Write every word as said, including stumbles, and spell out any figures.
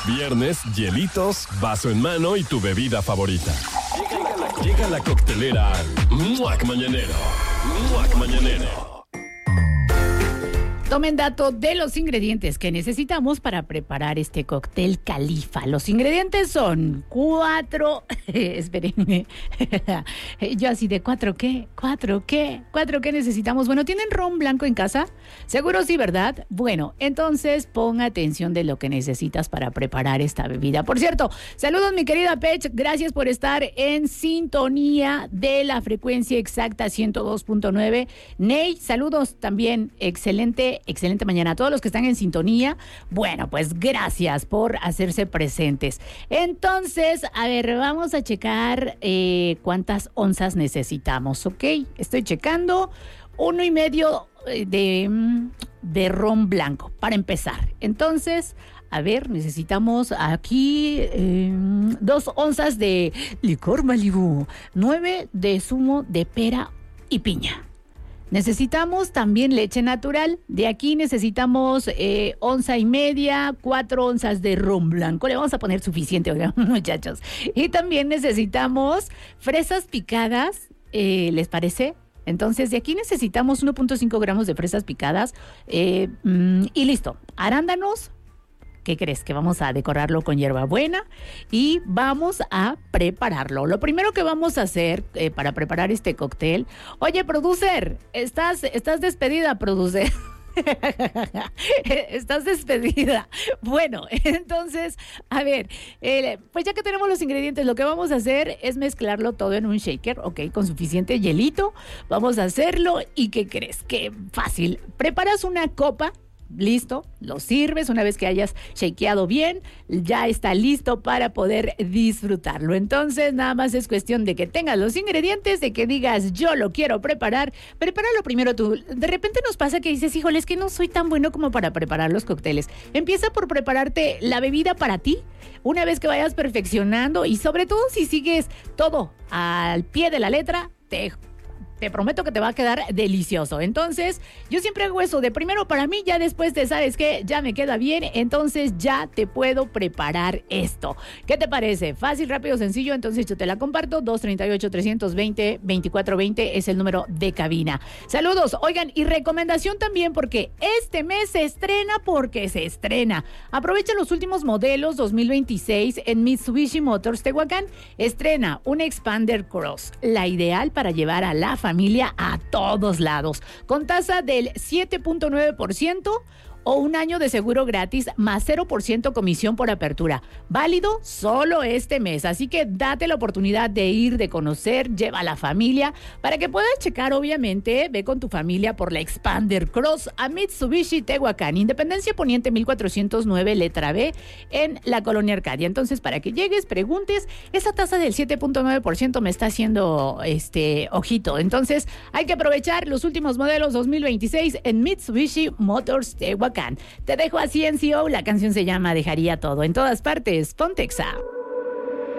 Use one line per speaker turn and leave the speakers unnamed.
Viernes, hielitos, vaso en mano y tu bebida favorita. Llega la, llega la coctelera al Muac Mañanero. Muac Mañanero.
Tomen dato de los ingredientes que necesitamos para preparar este cóctel Califa. Los ingredientes son cuatro... espérenme. Yo así de cuatro qué, cuatro qué, cuatro qué necesitamos. Bueno, ¿tienen ron blanco en casa? Seguro sí, ¿verdad? Bueno, entonces ponga atención de lo que necesitas para preparar esta bebida. Por cierto, saludos mi querida Pech. Gracias por estar en sintonía de la frecuencia exacta ciento dos punto nueve. Ney, saludos también. Excelente. Excelente mañana a todos los que están en sintonía. Bueno, pues gracias por hacerse presentes. Entonces, a ver, vamos a checar eh, cuántas onzas necesitamos, ¿ok? Estoy checando uno y medio de, de ron blanco para empezar. Entonces, a ver, necesitamos aquí eh, dos onzas de licor Malibú, nueve de zumo de pera y piña. Necesitamos también leche natural. De aquí necesitamos eh, onza y media, cuatro onzas de ron blanco. Le vamos a poner suficiente, oigan, muchachos. Y también necesitamos fresas picadas, eh, ¿les parece? Entonces, de aquí necesitamos uno punto cinco gramos de fresas picadas eh, mm, y listo. Arándanos. ¿Qué crees? Que vamos a decorarlo con hierbabuena y vamos a prepararlo. Lo primero que vamos a hacer eh, para preparar este cóctel... Oye, producer, estás, estás despedida, producer. Estás despedida. Bueno, entonces, a ver, eh, pues ya que tenemos los ingredientes, lo que vamos a hacer es mezclarlo todo en un shaker, ok, con suficiente hielito. Vamos a hacerlo y ¿qué crees? Qué fácil. Preparas una copa. Listo, lo sirves. Una vez que hayas shakeado bien, ya está listo para poder disfrutarlo. Entonces, nada más es cuestión de que tengas los ingredientes, de que digas, yo lo quiero preparar. Prepáralo primero tú. De repente nos pasa que dices, híjole, es que no soy tan bueno como para preparar los cócteles. Empieza por prepararte la bebida para ti. Una vez que vayas perfeccionando y sobre todo si sigues todo al pie de la letra, te Te prometo que te va a quedar delicioso. Entonces, yo siempre hago eso de primero para mí, ya después te sabes que ya me queda bien, entonces ya te puedo preparar esto. ¿Qué te parece? Fácil, rápido, sencillo. Entonces yo te la comparto. dos tres ocho, tres dos cero, dos cuatro dos cero es el número de cabina. Saludos. Oigan, y recomendación también porque este mes se estrena porque se estrena. Aprovecha los últimos modelos dos mil veintiséis en Mitsubishi Motors Tehuacán. Estrena un Expander Cross, la ideal para llevar a la familia familia a todos lados, con tasa del siete punto nueve por ciento o un año de seguro gratis más cero por ciento comisión por apertura. Válido solo este mes, así que date la oportunidad de ir, de conocer, lleva a la familia para que puedas checar, obviamente, ve con tu familia por la Expander Cross a Mitsubishi Tehuacán, Independencia Poniente mil cuatrocientos nueve, letra B, en la Colonia Arcadia. Entonces, para que llegues, preguntes, esa tasa del siete punto nueve por ciento me está haciendo este ojito. Entonces, hay que aprovechar los últimos modelos dos mil veintiséis en Mitsubishi Motors Tehuacán. Te dejo así en C E O, la canción se llama Dejaría Todo. En todas partes, Pontexa.